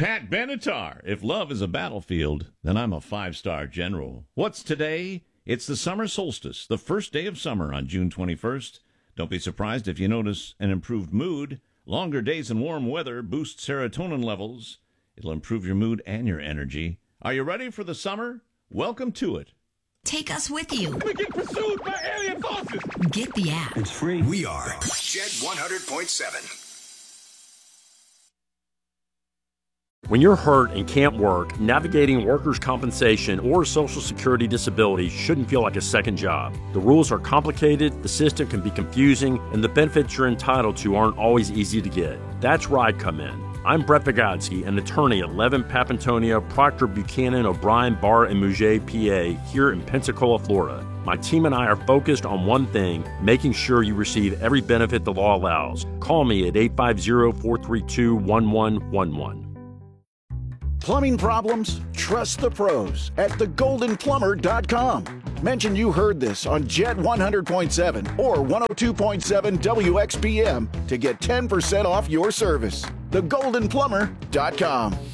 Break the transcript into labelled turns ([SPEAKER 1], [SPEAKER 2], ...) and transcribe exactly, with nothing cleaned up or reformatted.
[SPEAKER 1] Pat Benatar. If love is a battlefield, then I'm a five-star general. What's today? It's the summer solstice, the first day of summer on June twenty-first. Don't be surprised if you notice an improved mood. Longer days and warm weather boost serotonin levels. It'll improve your mood and your energy. Are you ready for the summer? Welcome to it.
[SPEAKER 2] Take us with you.
[SPEAKER 3] We get pursued by alien forces.
[SPEAKER 2] Get the app.
[SPEAKER 4] It's free.
[SPEAKER 5] We are Jet one hundred point seven.
[SPEAKER 6] When you're hurt and can't work, navigating workers' compensation or Social Security disability shouldn't feel like a second job. The rules are complicated, the system can be confusing, and the benefits you're entitled to aren't always easy to get. That's where I come in. I'm Brett Vigodsky, an attorney at Levin, Papantonia, Proctor, Buchanan, O'Brien, Barr, and Mouget, P A, here in Pensacola, Florida. My team and I are focused on one thing, making sure you receive every benefit the law allows. Call me at eight five zero, four three two, one one one one.
[SPEAKER 7] Plumbing problems? Trust the pros at the golden plumber dot com. Mention you heard this on Jet one hundred point seven or one oh two point seven W X P M to get ten percent off your service. the golden plumber dot com.